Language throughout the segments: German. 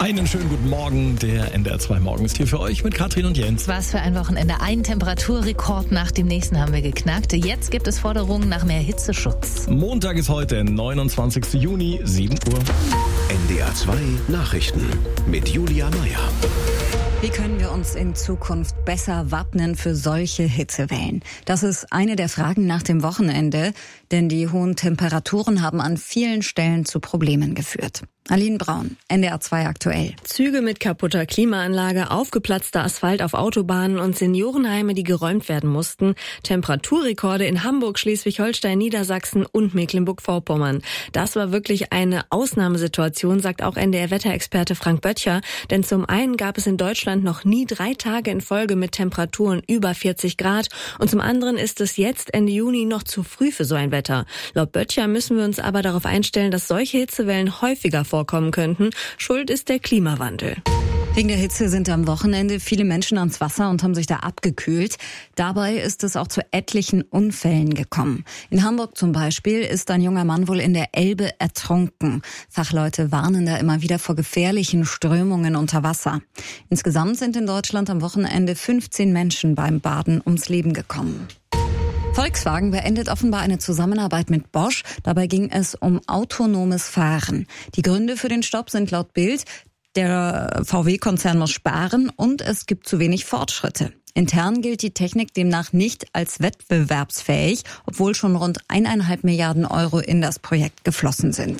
Einen schönen guten Morgen, der NDR 2 Morgen ist hier für euch mit Katrin und Jens. Was für ein Wochenende. Einen Temperaturrekord nach dem nächsten haben wir geknackt. Jetzt gibt es Forderungen nach mehr Hitzeschutz. Montag ist heute, 29. Juni, 7 Uhr. NDR 2 Nachrichten mit Julia Meyer. Wie können wir uns in Zukunft besser wappnen für solche Hitzewellen? Das ist eine der Fragen nach dem Wochenende, denn die hohen Temperaturen haben an vielen Stellen zu Problemen geführt. Aline Braun, NDR 2 aktuell. Züge mit kaputter Klimaanlage, aufgeplatzter Asphalt auf Autobahnen und Seniorenheime, die geräumt werden mussten. Temperaturrekorde in Hamburg, Schleswig-Holstein, Niedersachsen und Mecklenburg-Vorpommern. Das war wirklich eine Ausnahmesituation, sagt auch NDR-Wetterexperte Frank Böttcher. Denn zum einen gab es in Deutschland noch nie 3 Tage in Folge mit Temperaturen über 40 Grad. Und zum anderen ist es jetzt Ende Juni noch zu früh für so ein Wetter. Laut Böttcher müssen wir uns aber darauf einstellen, dass solche Hitzewellen häufiger vorkommen könnten. Schuld ist der Klimawandel. Wegen der Hitze sind am Wochenende viele Menschen ans Wasser und haben sich da abgekühlt. Dabei ist es auch zu etlichen Unfällen gekommen. In Hamburg zum Beispiel ist ein junger Mann wohl in der Elbe ertrunken. Fachleute warnen da immer wieder vor gefährlichen Strömungen unter Wasser. Insgesamt sind in Deutschland am Wochenende 15 Menschen beim Baden ums Leben gekommen. Volkswagen beendet offenbar eine Zusammenarbeit mit Bosch. Dabei ging es um autonomes Fahren. Die Gründe für den Stopp sind laut Bild: der VW-Konzern muss sparen und es gibt zu wenig Fortschritte. Intern gilt die Technik demnach nicht als wettbewerbsfähig, obwohl schon rund 1,5 Milliarden Euro in das Projekt geflossen sind.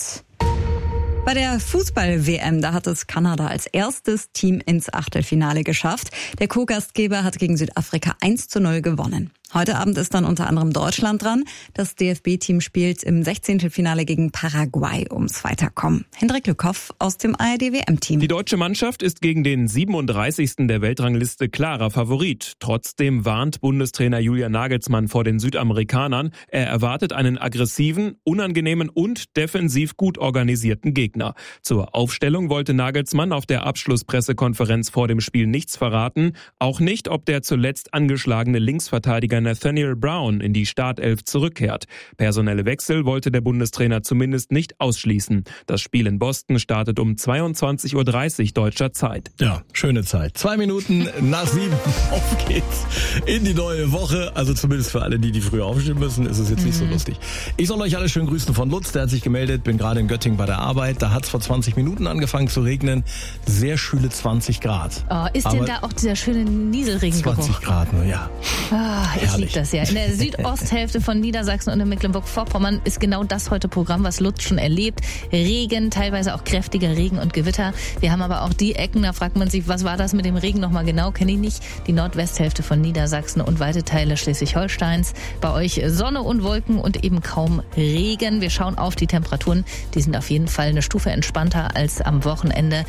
Bei der Fußball-WM, da hat es Kanada als erstes Team ins Achtelfinale geschafft. Der Co-Gastgeber hat gegen Südafrika 1:0 gewonnen. Heute Abend ist dann unter anderem Deutschland dran. Das DFB-Team spielt im 16. Finale gegen Paraguay ums Weiterkommen. Hendrik Lückhoff aus dem ARD-WM-Team. Die deutsche Mannschaft ist gegen den 37. der Weltrangliste klarer Favorit. Trotzdem warnt Bundestrainer Julian Nagelsmann vor den Südamerikanern. Er erwartet einen aggressiven, unangenehmen und defensiv gut organisierten Gegner. Zur Aufstellung wollte Nagelsmann auf der Abschlusspressekonferenz vor dem Spiel nichts verraten. Auch nicht, ob der zuletzt angeschlagene Linksverteidiger Nathaniel Brown in die Startelf zurückkehrt. Personelle Wechsel wollte der Bundestrainer zumindest nicht ausschließen. Das Spiel in Boston startet um 22:30 Uhr deutscher Zeit. Ja, schöne Zeit. 2 Minuten nach 7. Auf geht's in die neue Woche. Also zumindest für alle, die früher aufstehen müssen, ist es jetzt nicht so lustig. Ich soll euch alle schön grüßen von Lutz. Der hat sich gemeldet. Bin gerade in Göttingen bei der Arbeit. Da hat es vor 20 Minuten angefangen zu regnen. Sehr schöne 20 Grad. Oh, ist denn da auch dieser schöne Nieselregengeruch? 20 Grad nur, ja. Ich liebe das ja. In der Südosthälfte von Niedersachsen und in Mecklenburg-Vorpommern ist genau das heute Programm, was Lutz schon erlebt. Regen, teilweise auch kräftiger Regen und Gewitter. Wir haben aber auch die Ecken, da fragt man sich, was war das mit dem Regen nochmal genau? Kenne ich nicht. Die Nordwesthälfte von Niedersachsen und weite Teile Schleswig-Holsteins. Bei euch Sonne und Wolken und eben kaum Regen. Wir schauen auf die Temperaturen. Die sind auf jeden Fall eine Stufe entspannter als am Wochenende.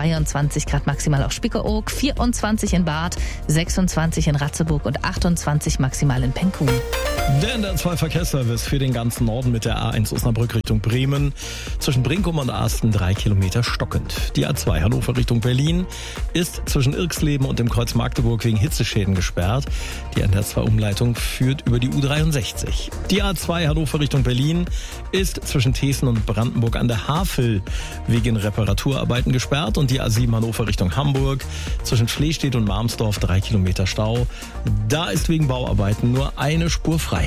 22 Grad maximal auf Spiekeroog, 24 in Barth, 26 in Ratzeburg und 28 maximal in Penkum. Der NDR 2 Verkehrsservice für den ganzen Norden mit der A1 Osnabrück Richtung Bremen. Zwischen Brinkum und Asten 3 Kilometer stockend. Die A2 Hannover Richtung Berlin ist zwischen Irxleben und dem Kreuz Magdeburg wegen Hitzeschäden gesperrt. Die NDR 2 Umleitung führt über die U63. Die A2 Hannover Richtung Berlin ist zwischen Thesen und Brandenburg an der Havel wegen Reparaturarbeiten gesperrt. Und die A7 Hannover Richtung Hamburg zwischen Schlestedt und Marmsdorf 3 Kilometer Stau. Da ist wegen Bauarbeiten nur eine Spur frei.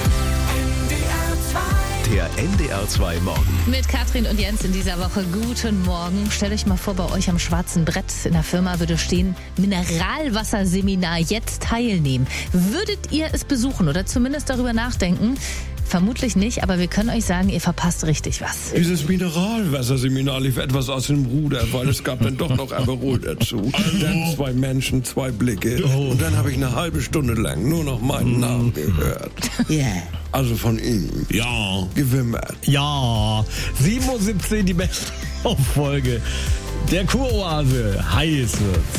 Der NDR 2 Morgen. Mit Katrin und Jens in dieser Woche. Guten Morgen. Stellt euch mal vor, bei euch am schwarzen Brett in der Firma würde stehen: Mineralwasserseminar, jetzt teilnehmen. Würdet ihr es besuchen oder zumindest darüber nachdenken? Vermutlich nicht, aber wir können euch sagen, ihr verpasst richtig was. Dieses Mineralwasserseminar lief etwas aus dem Ruder, weil es gab dann doch noch Aperol dazu. Dann 2 Menschen, 2 Blicke. Und dann habe ich eine halbe Stunde lang nur noch meinen Namen gehört. Yeah. Also von ihm. Ja. Gewimmert. Ja. 77 die beste Auffolge der Kuroase. Heiß wird's.